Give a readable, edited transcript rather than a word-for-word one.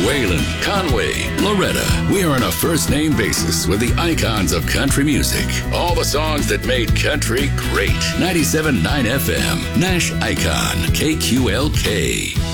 Waylon, Conway, Loretta. We are on a first-name basis with the icons of country music. All the songs that made country great. 97.9 FM, Nash Icon, KQLK.